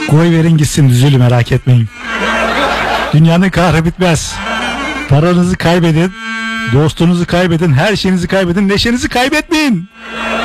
Koy verin gitsin düzülü, merak etmeyin. Dünyanın kahrı bitmez. Paranızı kaybedin, dostunuzu kaybedin, her şeyinizi kaybedin, neşenizi kaybetmeyin.